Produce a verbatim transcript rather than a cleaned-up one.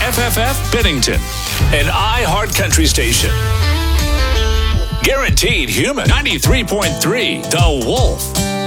F F F Bennington, an iHeart Country station. Guaranteed Human, ninety-three point three, The Wolf.